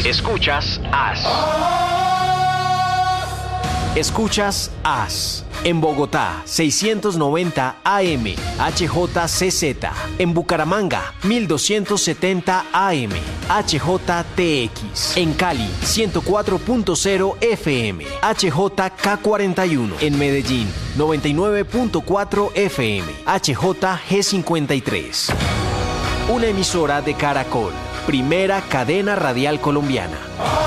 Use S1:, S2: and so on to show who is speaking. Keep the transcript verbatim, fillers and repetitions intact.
S1: Escuchas As. Escuchas As. En Bogotá, seiscientos noventa A M, H J C Z. En Bucaramanga, mil doscientos setenta A M, H J T X. En Cali, ciento cuatro punto cero F M, H J K cuarenta y uno. En Medellín, noventa y nueve punto cuatro F M, H J G cincuenta y tres. Una emisora de Caracol, primera cadena radial colombiana.